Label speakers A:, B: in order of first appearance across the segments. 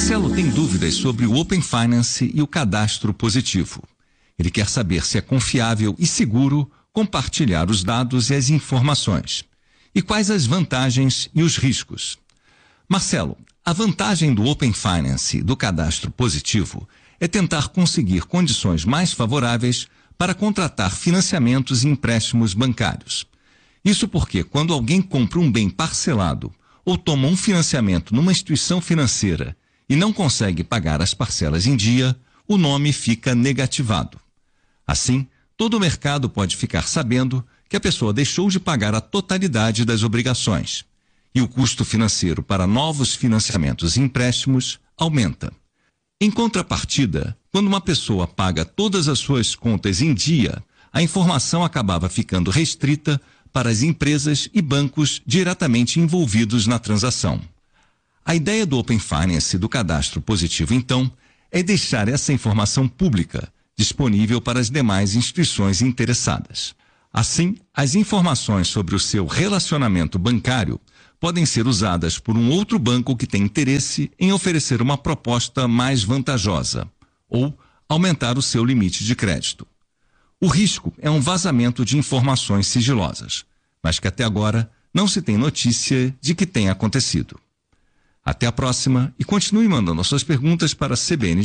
A: Marcelo tem dúvidas sobre o Open Finance e o cadastro positivo. Ele quer saber se é confiável e seguro compartilhar os dados e as informações. E quais as vantagens e os riscos. Marcelo, a vantagem do Open Finance e do cadastro positivo é tentar conseguir condições mais favoráveis para contratar financiamentos e empréstimos bancários. Isso porque quando alguém compra um bem parcelado ou toma um financiamento numa instituição financeira e não consegue pagar as parcelas em dia, o nome fica negativado. Assim, todo o mercado pode ficar sabendo que a pessoa deixou de pagar a totalidade das obrigações. E o custo financeiro para novos financiamentos e empréstimos aumenta. Em contrapartida, quando uma pessoa paga todas as suas contas em dia, a informação acabava ficando restrita para as empresas e bancos diretamente envolvidos na transação. A ideia do Open Finance e do cadastro positivo, então, é deixar essa informação pública, disponível para as demais instituições interessadas. Assim, as informações sobre o seu relacionamento bancário podem ser usadas por um outro banco que tem interesse em oferecer uma proposta mais vantajosa ou aumentar o seu limite de crédito. O risco é um vazamento de informações sigilosas, mas que até agora não se tem notícia de que tenha acontecido. Até a próxima e continue mandando suas perguntas para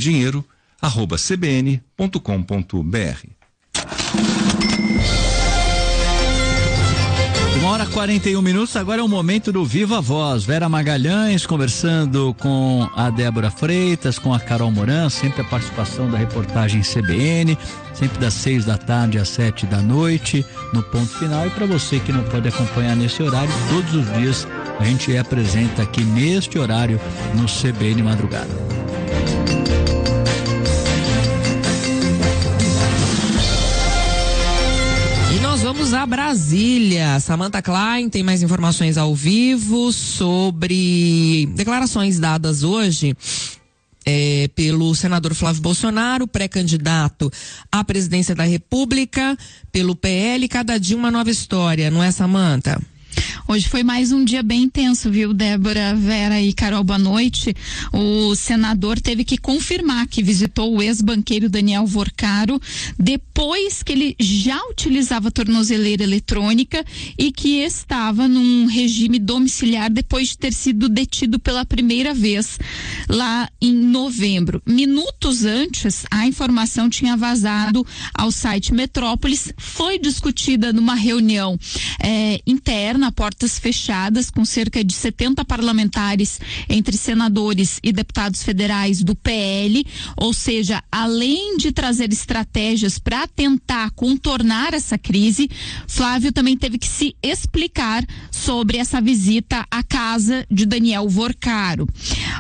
A: cbndinheiro@cbn.com.br.
B: 1h41, agora é o momento do Viva Voz. Vera Magalhães conversando com a Débora Freitas, com a Carol Moran, sempre a participação da reportagem CBN, sempre das 6 da tarde às 7 da noite, no ponto final. E para você que não pode acompanhar nesse horário, todos os dias a gente apresenta aqui neste horário no CBN Madrugada.
C: Vamos a Brasília. Samantha Klein tem mais informações ao vivo sobre declarações dadas hoje pelo senador Flávio Bolsonaro, pré-candidato à presidência da República, pelo PL. Cada dia uma nova história, não é, Samantha?
D: Hoje foi mais um dia bem intenso, viu, Débora, Vera e Carol, boa noite. O senador teve que confirmar que visitou o ex-banqueiro Daniel Vorcaro depois que ele já utilizava tornozeleira eletrônica e que estava num regime domiciliar depois de ter sido detido pela primeira vez lá em novembro. Minutos antes, a informação tinha vazado ao site Metrópolis, foi discutida numa reunião interna, portas fechadas, com cerca de 70 parlamentares, entre senadores e deputados federais do PL, ou seja, além de trazer estratégias para tentar contornar essa crise, Flávio também teve que se explicar sobre essa visita à casa de Daniel Vorcaro.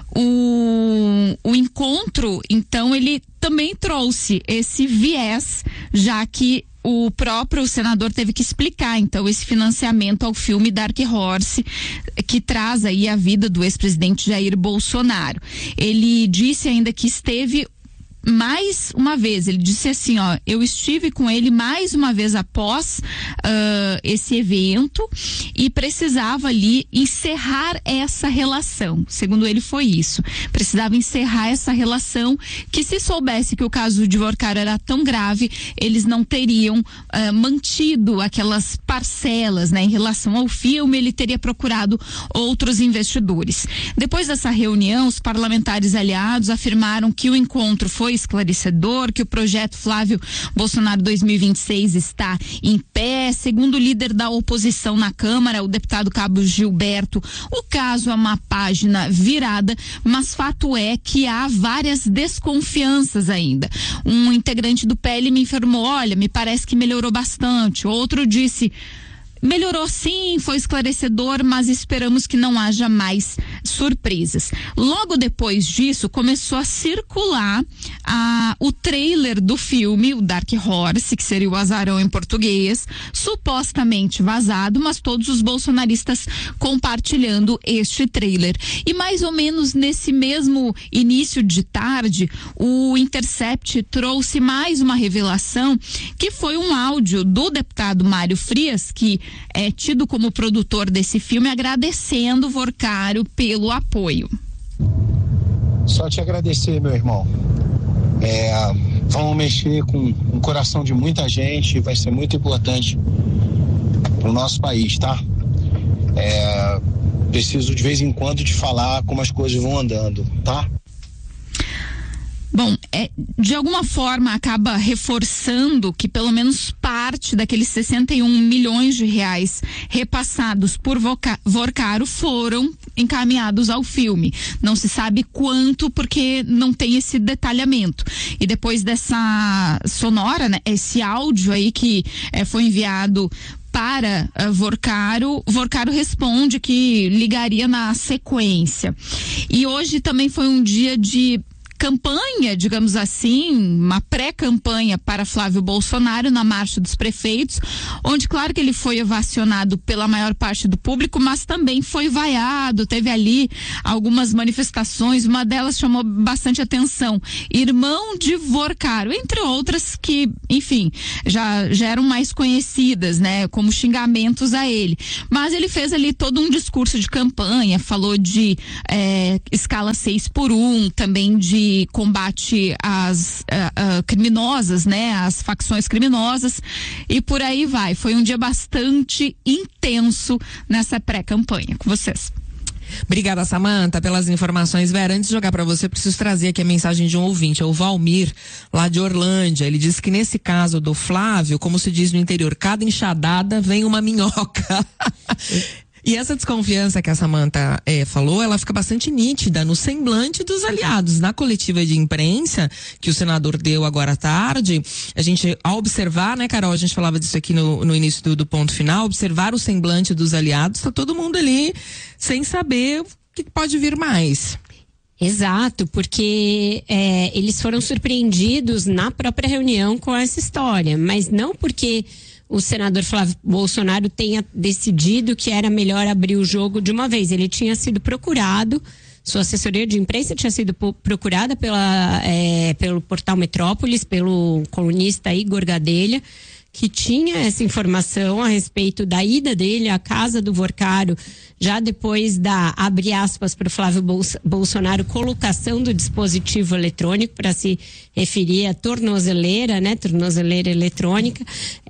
D: O encontro, então, ele também trouxe esse viés, já que o próprio senador teve que explicar, então, esse financiamento ao filme Dark Horse, que traz aí a vida do ex-presidente Jair Bolsonaro. Ele disse ainda que esteve mais uma vez, ele disse assim, eu estive com ele mais uma vez após esse evento e precisava ali encerrar essa relação, segundo ele foi isso, precisava encerrar essa relação, que se soubesse que o caso de Vorcaro era tão grave, eles não teriam mantido aquelas parcelas, né, em relação ao filme, ele teria procurado outros investidores. Depois dessa reunião, os parlamentares aliados afirmaram que o encontro foi esclarecedor, que o projeto Flávio Bolsonaro 2026 está em pé. Segundo o líder da oposição na Câmara, o deputado Cabo Gilberto, o caso é uma página virada, mas fato é que há várias desconfianças ainda. Um integrante do PL me informou, olha, me parece que melhorou bastante. Outro disse, melhorou sim, foi esclarecedor, mas esperamos que não haja mais surpresas. Logo depois disso, começou a circular o trailer do filme, o Dark Horse, que seria o Azarão em português, supostamente vazado, mas todos os bolsonaristas compartilhando este trailer. E mais ou menos nesse mesmo início de tarde, o Intercept trouxe mais uma revelação, que foi um áudio do deputado Mário Frias, que é tido como produtor desse filme, agradecendo Vorcaro pelo apoio.
E: Só te agradecer, meu irmão. Vamos mexer com o coração de muita gente, vai ser muito importante para o nosso país, tá? Preciso de vez em quando te falar como as coisas vão andando, tá?
D: Bom, de alguma forma acaba reforçando que pelo menos parte daqueles 61 milhões de reais repassados por Vorcaro foram encaminhados ao filme. Não se sabe quanto, porque não tem esse detalhamento. E depois dessa sonora, né, esse áudio aí que foi enviado para Vorcaro responde que ligaria na sequência. E hoje também foi um dia de campanha, digamos assim, uma pré-campanha para Flávio Bolsonaro na Marcha dos Prefeitos, onde claro que ele foi ovacionado pela maior parte do público, mas também foi vaiado, teve ali algumas manifestações, uma delas chamou bastante atenção, irmão de Vorcaro, entre outras que, enfim, já eram mais conhecidas, né, como xingamentos a ele, mas ele fez ali todo um discurso de campanha, falou de escala 6x1, também de combate às criminosas, né, às facções criminosas, e por aí vai. Foi um dia bastante intenso nessa pré-campanha. Com vocês.
C: Obrigada, Samanta, pelas informações. Vera, antes de jogar para você, preciso trazer aqui a mensagem de um ouvinte, é o Valmir, lá de Orlândia. Ele disse que nesse caso do Flávio, como se diz no interior, cada enxadada vem uma minhoca. E essa desconfiança que a Samanta falou, ela fica bastante nítida no semblante dos aliados. Na coletiva de imprensa que o senador deu agora à tarde, a gente, ao observar, né, Carol, a gente falava disso aqui no início do ponto final, observar o semblante dos aliados, tá todo mundo ali sem saber o que pode vir mais.
F: Exato, porque eles foram surpreendidos na própria reunião com essa história, mas não porque o senador Flávio Bolsonaro tenha decidido que era melhor abrir o jogo de uma vez. Ele tinha sido procurado, sua assessoria de imprensa tinha sido procurada pelo portal Metrópolis, pelo colunista Igor Gadelha, que tinha essa informação a respeito da ida dele à casa do Vorcaro, já depois da, abre aspas para o Flávio Bolsonaro, colocação do dispositivo eletrônico, para se referir à tornozeleira, né, tornozeleira eletrônica,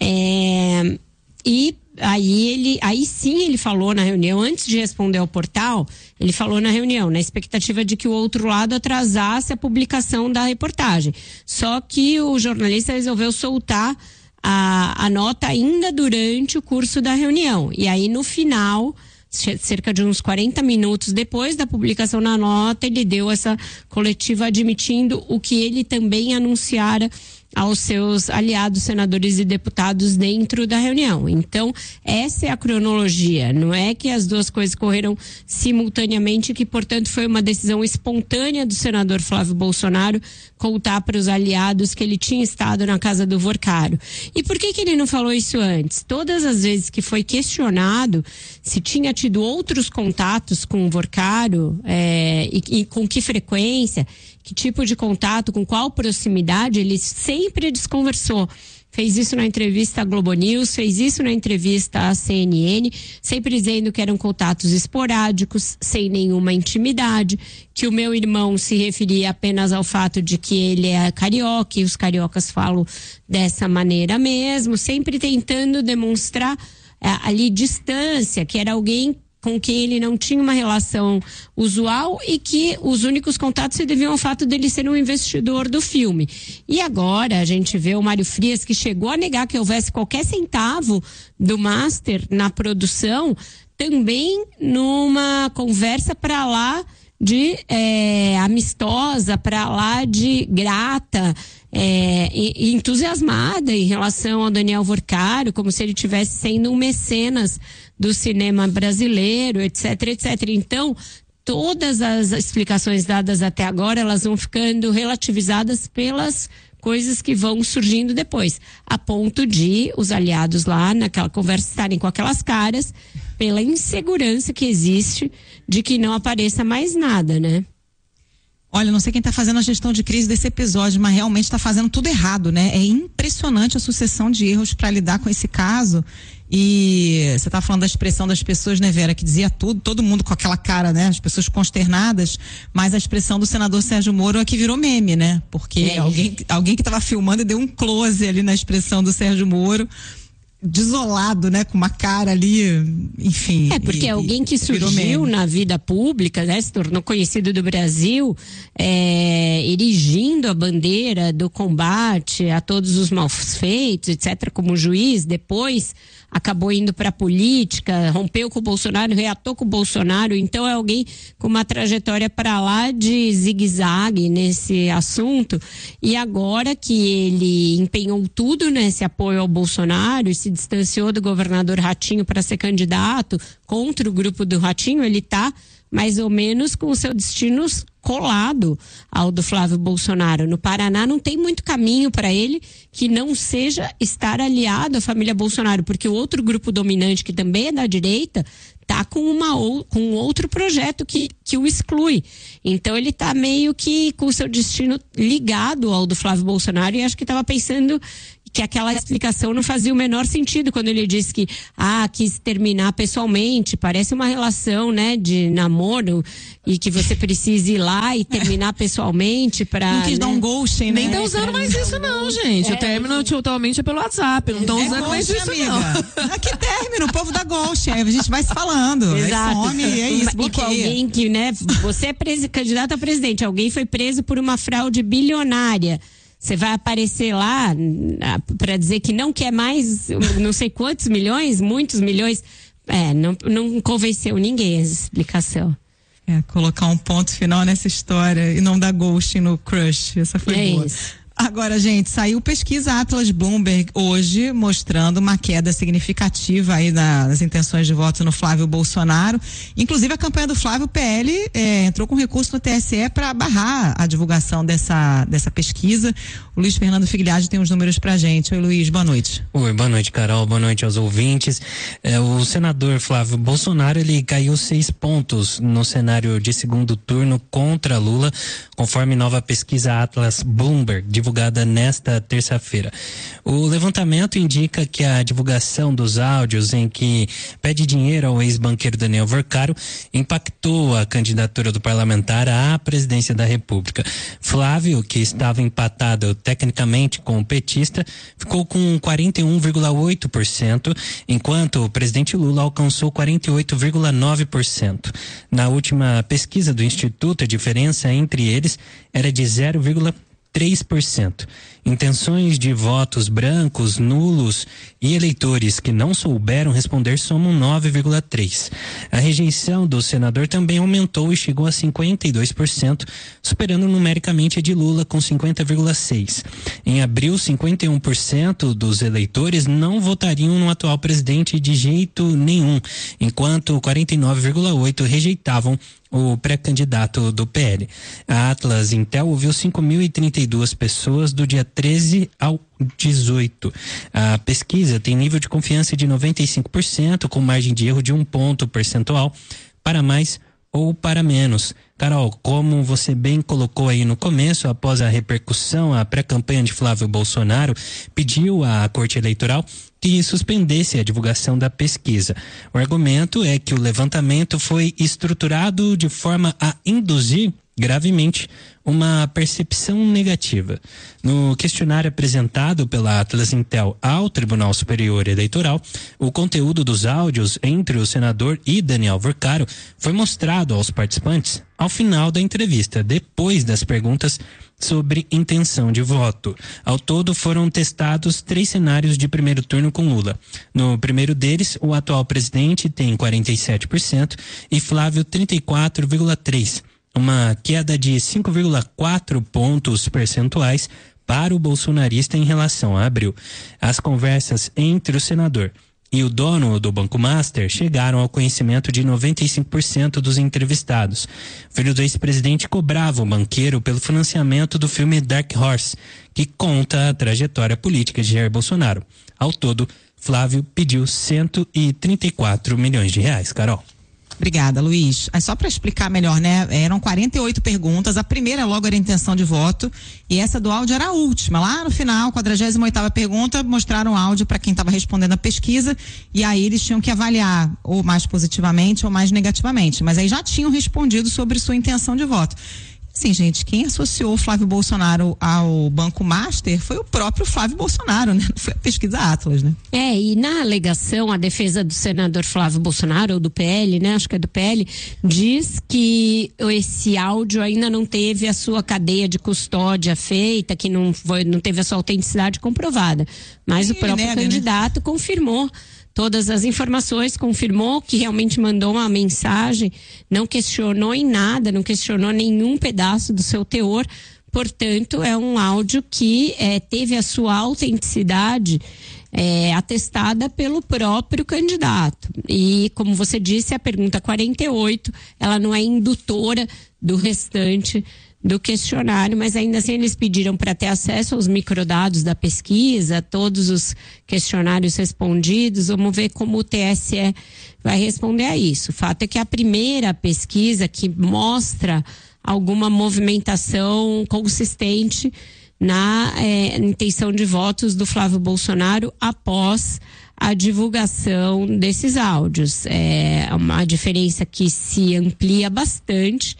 F: e aí sim ele falou na reunião, antes de responder ao portal, ele falou na reunião, na expectativa de que o outro lado atrasasse a publicação da reportagem. Só que o jornalista resolveu soltar a nota ainda durante o curso da reunião. E aí, no final, cerca de uns 40 minutos depois da publicação da nota, ele deu essa coletiva admitindo o que ele também anunciara aos seus aliados, senadores e deputados dentro da reunião. Então, essa é a cronologia. Não é que as duas coisas correram simultaneamente, que, portanto, foi uma decisão espontânea do senador Flávio Bolsonaro contar para os aliados que ele tinha estado na casa do Vorcaro. E por que ele não falou isso antes? Todas as vezes que foi questionado se tinha tido outros contatos com o Vorcaro, e com que frequência, que tipo de contato, com qual proximidade, ele sempre desconversou. Fez isso na entrevista à Globo News, fez isso na entrevista à CNN, sempre dizendo que eram contatos esporádicos, sem nenhuma intimidade, que o meu irmão se referia apenas ao fato de que ele é carioca, e os cariocas falam dessa maneira mesmo, sempre tentando demonstrar ali distância, que era alguém com quem ele não tinha uma relação usual e que os únicos contatos se deviam ao fato dele ser um investidor do filme. E agora a gente vê o Mário Frias, que chegou a negar que houvesse qualquer centavo do Master na produção, também numa conversa para lá de amistosa, para lá de grata, e entusiasmada em relação ao Daniel Vorcaro, como se ele estivesse sendo um mecenas do cinema brasileiro, etc, etc. Então, todas as explicações dadas até agora, elas vão ficando relativizadas pelas coisas que vão surgindo depois, a ponto de os aliados lá naquela conversa estarem com aquelas caras pela insegurança que existe de que não apareça mais nada, né?
G: Olha, não sei quem está fazendo a gestão de crise desse episódio, mas realmente está fazendo tudo errado, né? É impressionante a sucessão de erros para lidar com esse caso. E você tá falando da expressão das pessoas, né, Vera, que dizia tudo, todo mundo com aquela cara, né, as pessoas consternadas, mas a expressão do senador Sérgio Moro é que virou meme, né, porque alguém que estava filmando e deu um close ali na expressão do Sérgio Moro, desolado, né, com uma cara ali, enfim.
F: Porque alguém que surgiu na vida pública, né, se tornou conhecido do Brasil, erigindo a bandeira do combate a todos os malfeitos, etc., como juiz, depois acabou indo para a política, rompeu com o Bolsonaro, reatou com o Bolsonaro, então é alguém com uma trajetória para lá de zigue-zague nesse assunto, e agora que ele empenhou tudo nesse apoio ao Bolsonaro e se distanciou do governador Ratinho para ser candidato contra o grupo do Ratinho, ele está mais ou menos com o seu destino colado ao do Flávio Bolsonaro. No Paraná não tem muito caminho para ele que não seja estar aliado à família Bolsonaro, porque o outro grupo dominante, que também é da direita, tá com um outro projeto que o exclui. Então ele tá meio que com o seu destino ligado ao do Flávio Bolsonaro, e acho que estava pensando que aquela explicação não fazia o menor sentido quando ele disse que quis terminar pessoalmente, parece uma relação, né, de namoro, e que você precisa ir lá e terminar pessoalmente para...
G: Não quis dar um ghosting, né?
C: Nem tá usando mais isso não, gente. O término totalmente é pelo WhatsApp, não estão usando mais isso não.
G: Que término, o povo dá ghosting, aí a gente vai se falando.
F: Exato.
G: Some, é isso,
F: e com alguém que, né, você é candidato a presidente, alguém foi preso por uma fraude bilionária. Você vai aparecer lá para dizer que não quer mais não sei quantos milhões, muitos milhões. Não convenceu ninguém essa explicação.
G: Colocar um ponto final nessa história e não dar ghosting no crush. Essa foi boa.
F: Isso.
G: Agora, gente, saiu pesquisa Atlas Bloomberg hoje mostrando uma queda significativa aí nas intenções de voto no Flávio Bolsonaro. Inclusive, a campanha do Flávio PL entrou com recurso no TSE para barrar a divulgação dessa pesquisa. O Luiz Fernando Figliati tem os números pra gente. Oi, Luiz, boa noite.
H: Oi, boa noite, Carol, boa noite aos ouvintes. O senador Flávio Bolsonaro, ele caiu 6 pontos no cenário de segundo turno contra Lula, conforme nova pesquisa Atlas Bloomberg, divulgada nesta terça-feira. O levantamento indica que a divulgação dos áudios em que pede dinheiro ao ex-banqueiro Daniel Vorcaro impactou a candidatura do parlamentar à presidência da República. Flávio, que estava empatado tecnicamente com o petista, ficou com 41,8%, enquanto o presidente Lula alcançou 48,9%. Na última pesquisa do Instituto, a diferença entre eles era de 0,3%. Intenções de votos brancos, nulos e eleitores que não souberam responder somam 9,3%. A rejeição do senador também aumentou e chegou a 52%, superando numericamente a de Lula com 50,6%. Em abril, 51% dos eleitores não votariam no atual presidente de jeito nenhum, enquanto 49,8% rejeitavam o pré-candidato do PL. A Atlas Intel ouviu 5.032 pessoas do dia 13 ao 18. A pesquisa tem nível de confiança de 95%, com margem de erro de 1 ponto percentual para mais ou para menos. Carol, como você bem colocou aí no começo, após a repercussão, a pré-campanha de Flávio Bolsonaro pediu à Corte Eleitoral que suspendesse a divulgação da pesquisa. O argumento é que o levantamento foi estruturado de forma a induzir gravemente uma percepção negativa. No questionário apresentado pela Atlas Intel ao Tribunal Superior Eleitoral, o conteúdo dos áudios entre o senador e Daniel Vorcaro foi mostrado aos participantes ao final da entrevista, depois das perguntas sobre intenção de voto. Ao todo, foram testados 3 cenários de primeiro turno com Lula. No primeiro deles, o atual presidente tem 47% e Flávio 34,3%. Uma queda de 5,4 pontos percentuais para o bolsonarista em relação a abril. As conversas entre o senador e o dono do Banco Master chegaram ao conhecimento de 95% dos entrevistados. O filho do ex-presidente cobrava o banqueiro pelo financiamento do filme Dark Horse, que conta a trajetória política de Jair Bolsonaro. Ao todo, Flávio pediu 134 milhões de reais, Carol.
G: Obrigada, Luiz. Só para explicar melhor, né? Eram 48 perguntas. A primeira logo era intenção de voto e essa do áudio era a última. Lá no final, 48ª pergunta, mostraram o áudio para quem estava respondendo a pesquisa e aí eles tinham que avaliar ou mais positivamente ou mais negativamente. Mas aí já tinham respondido sobre sua intenção de voto. Sim, gente, quem associou o Flávio Bolsonaro ao Banco Master foi o próprio Flávio Bolsonaro, né? Não foi a pesquisa Atlas, né?
F: E na alegação, a defesa do senador Flávio Bolsonaro, ou do PL, né? Acho que é do PL, diz que esse áudio ainda não teve a sua cadeia de custódia feita, que não teve a sua autenticidade comprovada. Mas o próprio candidato confirmou todas as informações, confirmou que realmente mandou uma mensagem, não questionou em nada, não questionou nenhum pedaço do seu teor. Portanto, é um áudio que teve a sua autenticidade atestada pelo próprio candidato. E, como você disse, a pergunta 48, ela não é indutora do restante do questionário, mas ainda assim eles pediram para ter acesso aos microdados da pesquisa, todos os questionários respondidos. Vamos ver como o TSE vai responder a isso. O fato é que a primeira pesquisa que mostra alguma movimentação consistente na intenção de votos do Flávio Bolsonaro após a divulgação desses áudios. É uma diferença que se amplia bastante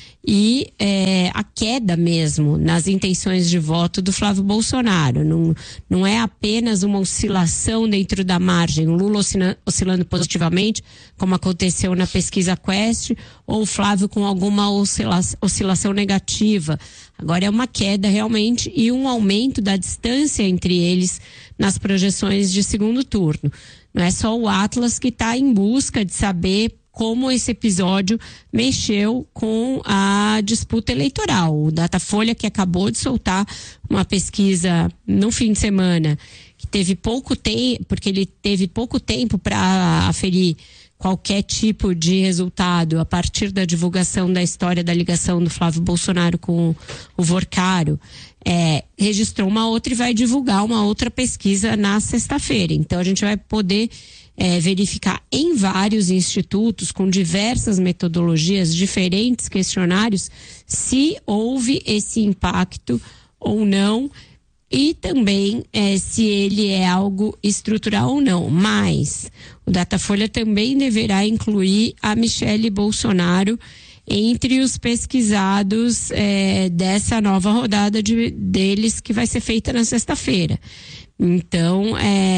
F: e a queda mesmo nas intenções de voto do Flávio Bolsonaro. Não é apenas uma oscilação dentro da margem, o Lula oscilando positivamente, como aconteceu na pesquisa Quest, ou o Flávio com alguma oscilação negativa. Agora é uma queda realmente e um aumento da distância entre eles nas projeções de segundo turno. Não é só o Atlas que está em busca de saber como esse episódio mexeu com a disputa eleitoral. O Datafolha, que acabou de soltar uma pesquisa no fim de semana, que teve pouco tempo, porque ele teve pouco tempo para aferir qualquer tipo de resultado a partir da divulgação da história da ligação do Flávio Bolsonaro com o Vorcaro, registrou uma outra e vai divulgar uma outra pesquisa na sexta-feira. Então a gente vai poder verificar em vários institutos, com diversas metodologias, diferentes questionários, se houve esse impacto ou não, e também se ele é algo estrutural ou não. Mas o Datafolha também deverá incluir a Michele Bolsonaro entre os pesquisados dessa nova rodada deles, que vai ser feita na sexta-feira. Então,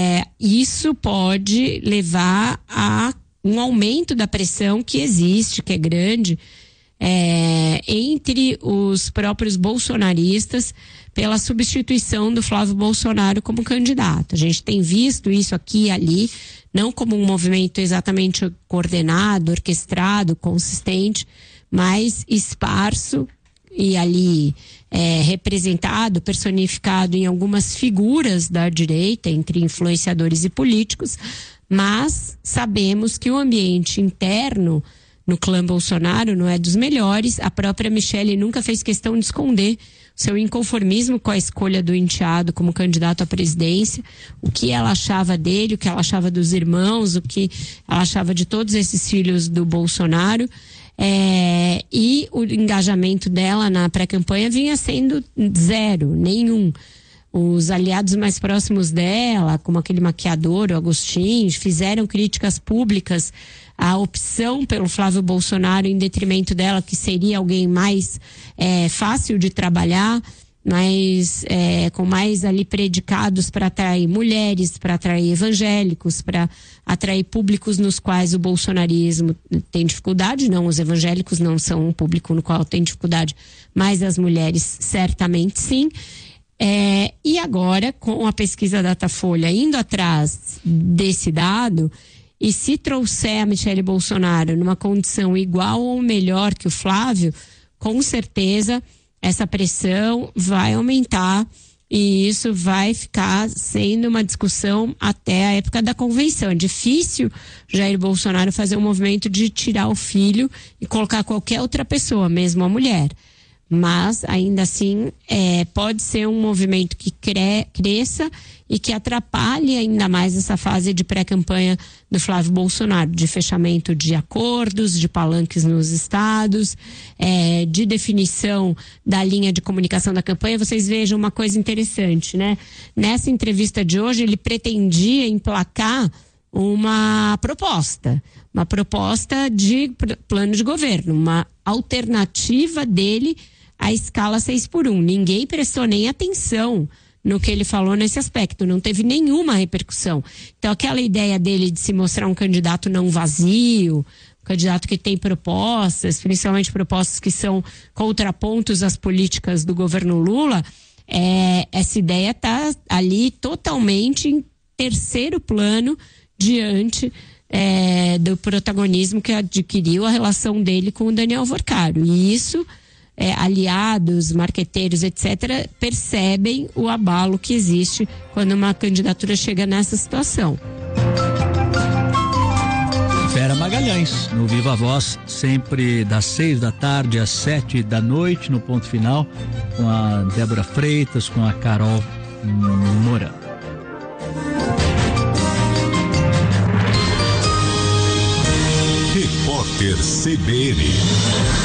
F: isso pode levar a um aumento da pressão que existe, que é grande, entre os próprios bolsonaristas pela substituição do Flávio Bolsonaro como candidato. A gente tem visto isso aqui e ali, não como um movimento exatamente coordenado, orquestrado, consistente, mas esparso e ali representado, personificado em algumas figuras da direita, entre influenciadores e políticos, mas sabemos que o ambiente interno no clã Bolsonaro não é dos melhores. A própria Michele nunca fez questão de esconder seu inconformismo com a escolha do enteado como candidato à presidência, o que ela achava dele, o que ela achava dos irmãos, o que ela achava de todos esses filhos do Bolsonaro. E o engajamento dela na pré-campanha vinha sendo zero, nenhum. Os aliados mais próximos dela, como aquele maquiador, o Agostinho, fizeram críticas públicas à opção pelo Flávio Bolsonaro em detrimento dela, que seria alguém mais fácil de trabalhar, mas com mais ali predicados para atrair mulheres, para atrair evangélicos, para atrair públicos nos quais o bolsonarismo tem dificuldade. Não, os evangélicos não são um público no qual tem dificuldade, mas as mulheres certamente sim. E agora, com a pesquisa Datafolha indo atrás desse dado, e se trouxer a Michele Bolsonaro numa condição igual ou melhor que o Flávio, com certeza essa pressão vai aumentar e isso vai ficar sendo uma discussão até a época da convenção. É difícil Jair Bolsonaro fazer um movimento de tirar o filho e colocar qualquer outra pessoa, mesmo a mulher. Mas, ainda assim, pode ser um movimento que cresça e que atrapalhe ainda mais essa fase de pré-campanha do Flávio Bolsonaro, de fechamento de acordos, de palanques nos estados, de definição da linha de comunicação da campanha. Vocês vejam uma coisa interessante, né? Nessa entrevista de hoje, ele pretendia emplacar uma proposta de plano de governo, uma alternativa dele à escala 6x1. Ninguém prestou nem atenção no que ele falou nesse aspecto, não teve nenhuma repercussão. Então, aquela ideia dele de se mostrar um candidato não vazio, um candidato que tem propostas, principalmente propostas que são contrapontos às políticas do governo Lula, essa ideia está ali totalmente em terceiro plano diante do protagonismo que adquiriu a relação dele com o Daniel Alvorcaro. E isso, aliados, marqueteiros, etc., percebem o abalo que existe quando uma candidatura chega nessa situação.
B: Vera Magalhães, no Viva Voz, sempre das 6 da tarde às 7 da noite, no ponto final, com a Débora Freitas, com a Carol Mourão.
I: Repórter CBN.